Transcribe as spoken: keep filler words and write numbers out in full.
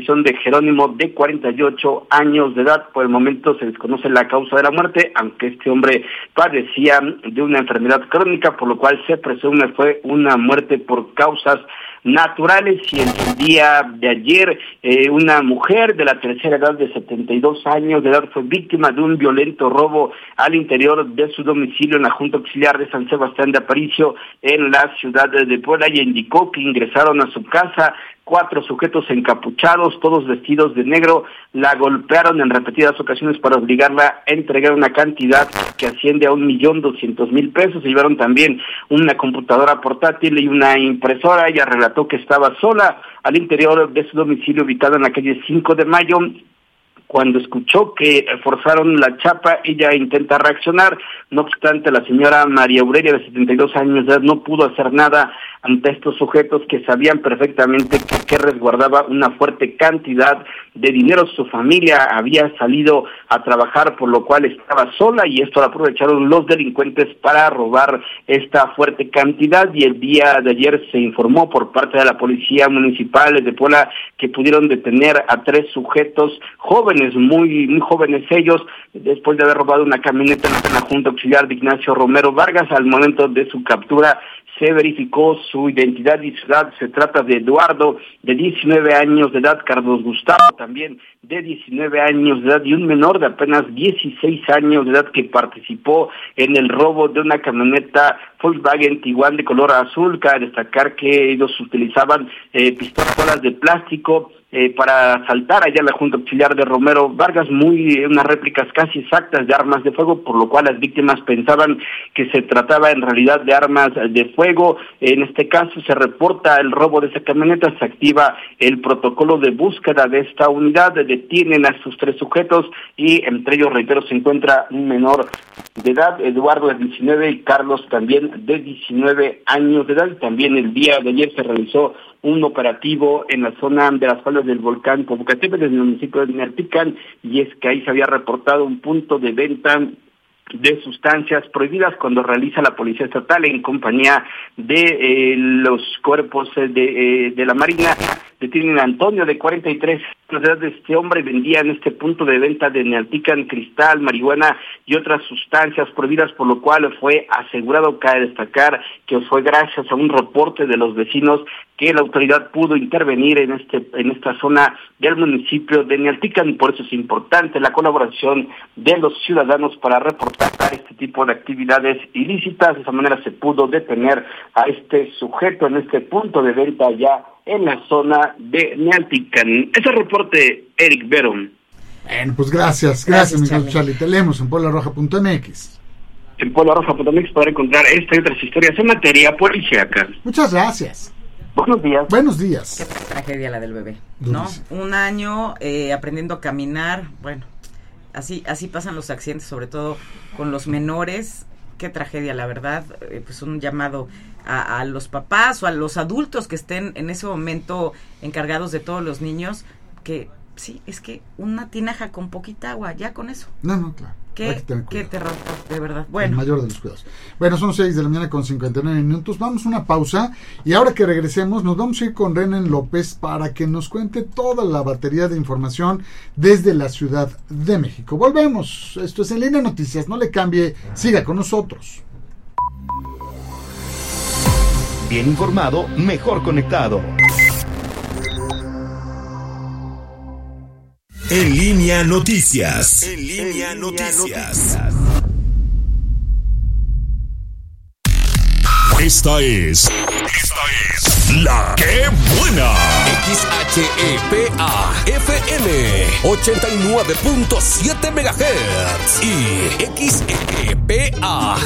desaparición de Jerónimo, de cuarenta y ocho años de edad. Por el momento se desconoce la causa de la muerte, aunque este hombre padecía de una enfermedad crónica, por lo cual se presume fue una muerte por causas naturales. Y en el día de ayer, eh, una mujer de la tercera edad de setenta y dos años de edad fue víctima de un violento robo al interior de su domicilio en la Junta Auxiliar de San Sebastián de Aparicio, en la ciudad de Puebla, y indicó que ingresaron a su casa cuatro sujetos encapuchados, todos vestidos de negro, la golpearon en repetidas ocasiones para obligarla a entregar una cantidad que asciende a un millón doscientos mil pesos. Se llevaron también una computadora portátil y una impresora. Ella relató que estaba sola al interior de su domicilio ubicado en la calle cinco de mayo. Cuando escuchó que forzaron la chapa, ella intenta reaccionar. No obstante, la señora María Aurelia, de setenta y dos años de edad, no pudo hacer nada ante estos sujetos que sabían perfectamente que, que resguardaba una fuerte cantidad de dinero. Su familia había salido a trabajar, por lo cual estaba sola, y esto lo aprovecharon los delincuentes para robar esta fuerte cantidad. Y el día de ayer se informó por parte de la Policía Municipal de Puebla que pudieron detener a tres sujetos jóvenes, muy muy jóvenes ellos, después de haber robado una camioneta en la Junta Auxiliar de Ignacio Romero Vargas. Al momento de su captura se verificó su identidad y su edad. Se trata de Eduardo, de diecinueve años de edad, Carlos Gustavo, también de diecinueve años de edad, y un menor de apenas dieciséis años de edad que participó en el robo de una camioneta Volkswagen Tiguan de color azul. Cabe destacar que ellos utilizaban eh, pistolas de plástico Eh, para asaltar allá la Junta Auxiliar de Romero Vargas, muy eh, unas réplicas casi exactas de armas de fuego, por lo cual las víctimas pensaban que se trataba en realidad de armas de fuego. En este caso se reporta el robo de esa camioneta, se activa el protocolo de búsqueda de esta unidad, detienen a sus tres sujetos, y entre ellos, reitero, se encuentra un menor de edad, Eduardo de diecinueve y Carlos también de diecinueve años de edad. También el día de ayer se realizó un operativo en la zona de las faldas del volcán Popocatépetl, en el municipio de Naltican, y es que ahí se había reportado un punto de venta de sustancias prohibidas. Cuando realiza la Policía Estatal en compañía de eh, los cuerpos eh, de, eh, de la Marina, detienen a Antonio, de cuarenta y tres años de edad. Este hombre vendía en este punto de venta de Naltican cristal, marihuana y otras sustancias prohibidas, por lo cual fue asegurado. Cabe destacar que fue gracias a un reporte de los vecinos que la autoridad pudo intervenir en este en esta zona del municipio de Naltican, y por eso es importante la colaboración de los ciudadanos para reportar este tipo de actividades ilícitas. De esa manera se pudo detener a este sujeto en este punto de venta allá en la zona de Naltican. Ese reporte, Eric Verón. Bueno, pues gracias, gracias, gracias Miguel Charlie. Te leemos en puebla roja punto m x. En puebla roja punto m x podrá encontrar esta y otras historias en materia policíaca. Muchas gracias. Buenos días. Buenos días. Qué tragedia la del bebé, ¿no? Un año eh, aprendiendo a caminar, bueno, así así pasan los accidentes, sobre todo con los menores. Qué tragedia, la verdad. Eh, pues un llamado a, a los papás o a los adultos que estén en ese momento encargados de todos los niños, que sí, es que una tinaja con poquita agua, ya con eso. No, no, claro. Qué, qué terror, de verdad. Bueno. El mayor de los cuidados. Bueno, son seis de la mañana con cincuenta y nueve minutos. Vamos a una pausa, y ahora que regresemos nos vamos a ir con Renan López para que nos cuente toda la batería de información desde la Ciudad de México. Volvemos. Esto es En Línea Noticias. No le cambie. Siga con nosotros. Bien informado, mejor conectado. En Línea Noticias. En Línea, en línea Noticias. Noticias. Esta es. Esta es. La Que Buena. X H E P A F M ochenta y nueve punto siete megahertz y X E P A